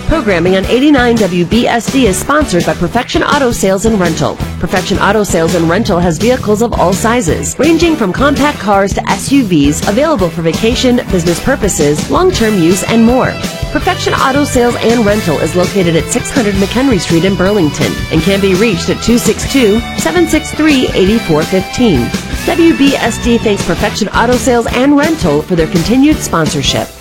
Programming on 89 WBSD is sponsored by Perfection Auto Sales and Rental. Perfection Auto Sales and Rental has vehicles of all sizes, ranging from compact cars to SUVs, available for vacation, business purposes, long-term use, and more. Perfection Auto Sales and Rental is located at 600 McHenry Street in Burlington and can be reached at 262-763-8415. WBSD thanks Perfection Auto Sales and Rental for their continued sponsorship.